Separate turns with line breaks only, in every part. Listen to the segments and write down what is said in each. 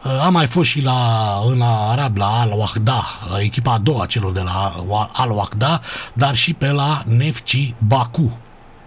Am mai fost și în Arab, la Al-Wahda, echipa a doua celor de la Al-Wahda, dar și pe la Neftchi Baku.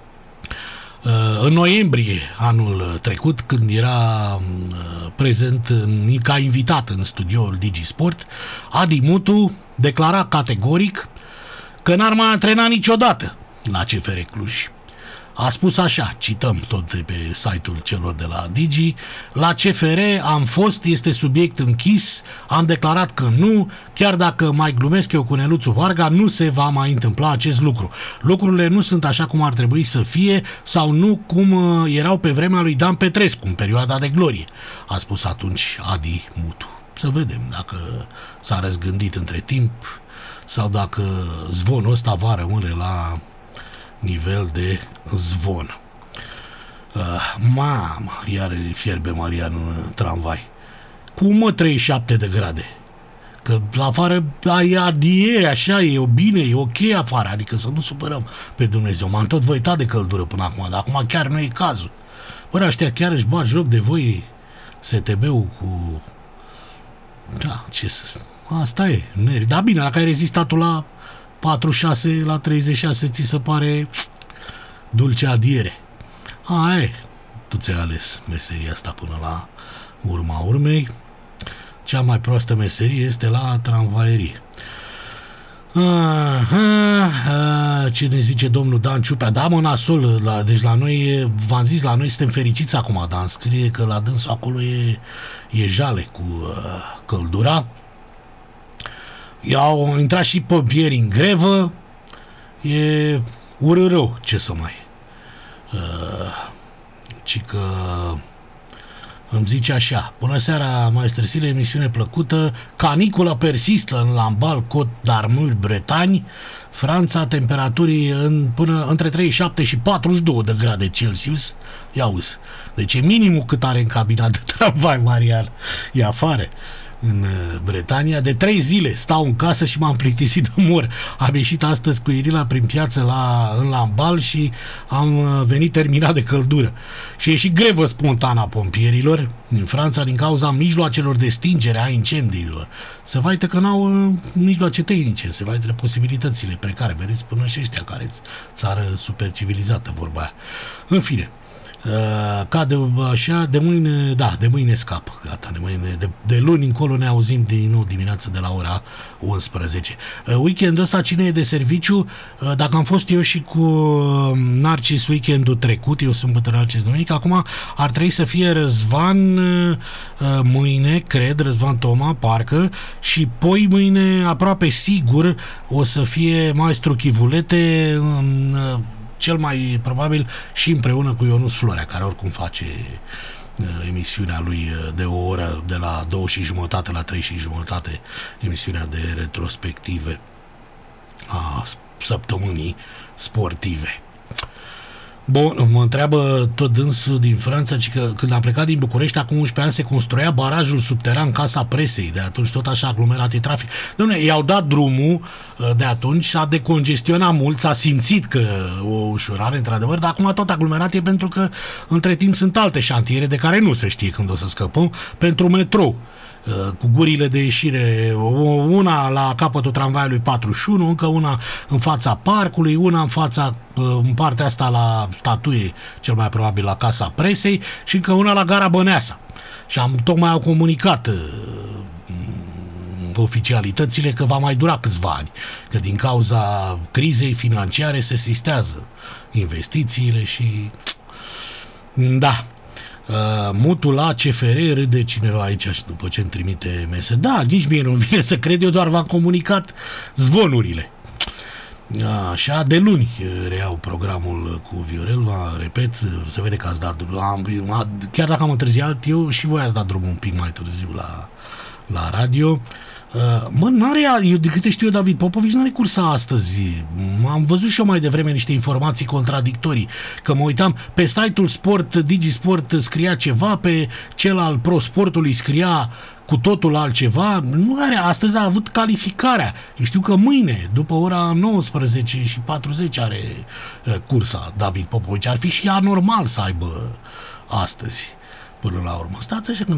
În noiembrie anul trecut, când era prezent ca invitat în studioul DigiSport, Adi Mutu declara categoric că n-ar mai antrena niciodată la CFR Cluj. A spus așa, cităm tot de pe site-ul celor de la Digi: la CFR am fost, este subiect închis, am declarat că nu, chiar dacă mai glumesc eu cu Neluțu Varga, nu se va mai întâmpla acest lucru. Lucrurile nu sunt așa cum ar trebui să fie sau nu cum erau pe vremea lui Dan Petrescu, în perioada de glorie, a spus atunci Adi Mutu. Să vedem dacă s-a răzgândit între timp sau dacă zvonul ăsta va rămâne la nivel de zvon. Mamă, iar fierbe Marian în tramvai. Cum 37 de grade? Că la afară e adie, așa, e bine, e ok afară, adică să nu supărăm pe Dumnezeu. M-am tot văitat de căldură până acum, dar acum chiar nu e cazul. Bă, ăștia chiar își bat joc de voi, STB-ul cu... Da, ce să... Asta e, nervi. Dar bine, dacă ai rezistat la 46 la 36, ți se pare dulce adiere. E, tu ți-ai ales meseria asta până la urma urmei. Cea mai proastă meserie este la tramvaierie. Ce ne zice domnul Dan Ciupea? Da, mă, nasol, deci la noi, v-am zis, la noi suntem fericiți acum, dar îmi scrie că la dânsul acolo e jale cu căldura. I-au intrat și pompieri în grevă, e urât, ce să mai... ci că îmi zice așa: bună seara, maestresile, emisiune plăcută, canicula persistă în Lamballe, Côte d'Armure, Bretagne, Franța, temperaturii până între 37 și 42 de grade Celsius. Ia uzi, deci e minimul cât are în cabina de tramvai, Marian, e afară. În Bretania, de 3 zile stau în casă și m-am plictisit de mor. Am ieșit astăzi cu Irina prin piață în Lamballe și am venit terminat de căldură. Și e și grevă spontană a pompierilor în Franța din cauza mijloacelor de stingere a incendiilor. Se vaită că n-au mijloace tehnice, se vaită posibilitățile precare. Vedeți, până și ăștia care țară super civilizată, vorba aia. În fine, ca de așa, de mâine scap. Gata, de luni încolo ne auzim din nou dimineața de la ora 11. Weekendul ăsta cine e de serviciu? Dacă am fost eu și cu Narcis weekendul trecut, eu sâmbătă, Narcis duminică, acum ar trebui să fie Răzvan mâine, cred, Răzvan Toma, parcă, și poi mâine aproape sigur o să fie Maestru Chivulete, cel mai probabil și împreună cu Ionuț Florea, care oricum face emisiunea lui de o oră, de la 2:30 la 3:30, emisiunea de retrospective a săptămânii sportive. Bun, mă întreabă tot dânsul din Franța, că când am plecat din București, acum 11 ani, se construia barajul subteran Casa Presei, de atunci tot așa aglomerat e trafic. Doamne, i-au dat drumul de atunci, s-a decongestionat mult, s-a simțit că o ușurare, într-adevăr, dar acum tot aglomerat e pentru că între timp sunt alte șantiere de care nu se știe când o să scăpăm, pentru metrou, cu gurile de ieșire, una la capătul tramvaiului 41, încă una în fața parcului, una în partea asta la statuie, cel mai probabil la Casa Presei, și încă una la Gara Băneasa. Și tocmai au comunicat oficialitățile că va mai dura câțiva ani, că din cauza crizei financiare se sistează investițiile și... Da. Mutul la CFR, râde cineva aici și după ce îmi trimite mesaj. Da, nici mie nu vine să cred, eu doar v-am comunicat zvonurile. Așa, de luni reiau programul cu Viorel, repet, se vede că ați dat drumul. Chiar dacă am întârziat, eu și voi ați dat drumul un pic mai târziu la radio. Eu de câte știu eu, David Popovici n-are cursa astăzi. Am văzut și eu mai devreme niște informații contradictorii, că mă uitam pe site-ul Sport, DigiSport scria ceva, pe cel al Pro Sportului scria cu totul altceva. Nu are, astăzi a avut calificarea. Eu știu că mâine, după ora 19:40 are cursa David Popovici. Ar fi și anormal să aibă astăzi, până la urmă. Stați așa că